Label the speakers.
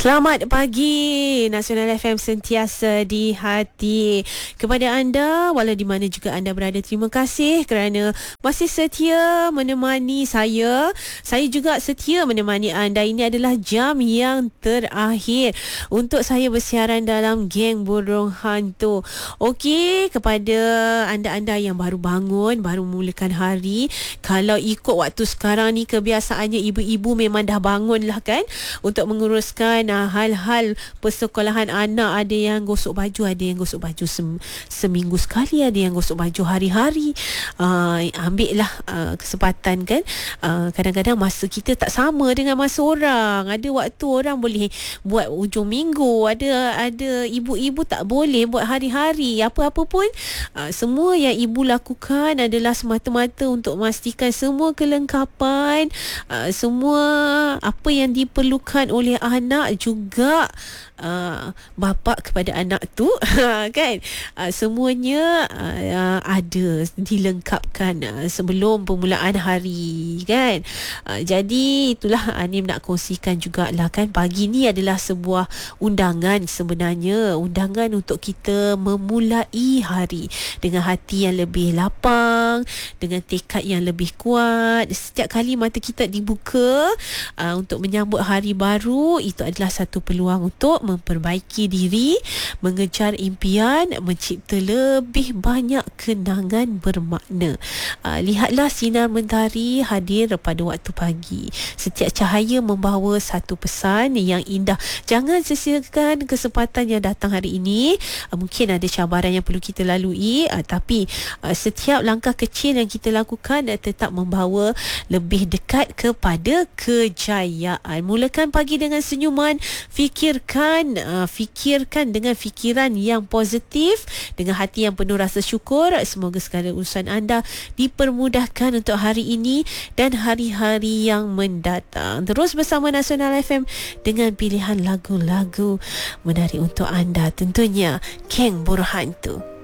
Speaker 1: Selamat pagi, Nasional FM sentiasa di hati. Kepada anda, walau di mana juga anda berada, terima kasih kerana masih setia menemani saya. Saya juga setia menemani anda. Ini adalah jam yang terakhir untuk saya bersiaran dalam Geng Burung Hantu. Okey, kepada anda-anda yang baru bangun, baru memulakan hari, kalau ikut waktu sekarang ni, kebiasaannya ibu-ibu memang dah bangun lah kan, untuk menguruskan hal-hal persekolahan anak. Ada yang gosok baju, ada yang gosok baju seminggu sekali, ada yang gosok baju hari-hari. Ambil lah kesempatan kan. Kadang-kadang masa kita tak sama dengan masa orang. Ada waktu orang boleh buat ujung minggu, ada ibu-ibu tak boleh buat hari-hari. Apa-apa pun, semua yang ibu lakukan adalah semata-mata untuk memastikan semua kelengkapan, semua apa yang diperlukan oleh anak, juga bapa kepada anak tu kan, semuanya ada, dilengkapkan sebelum permulaan hari kan. Jadi itulah Anim nak kongsikan jugalah kan. Pagi ni adalah sebuah undangan, sebenarnya undangan untuk kita memulai hari dengan hati yang lebih lapang, dengan tekad yang lebih kuat. Setiap kali mata kita dibuka untuk menyambut hari baru, itu adalah satu peluang untuk memperbaiki diri, mengejar impian, mencipta lebih banyak kenangan bermakna. Lihatlah sinar mentari hadir pada waktu pagi. Setiap cahaya membawa satu pesan yang indah. Jangan sia-siakan kesempatan yang datang hari ini. Mungkin ada cabaran yang perlu kita lalui, tapi setiap langkah kecil yang kita lakukan tetap membawa lebih dekat kepada kejayaan. Mulakan pagi dengan senyuman, fikirkan dengan fikiran yang positif, dengan hati yang penuh rasa syukur. Semoga segala urusan anda dipermudahkan untuk hari ini dan hari-hari yang mendatang. Terus bersama Nasional FM dengan pilihan lagu-lagu menarik untuk anda, tentunya Geng Burung Hantu.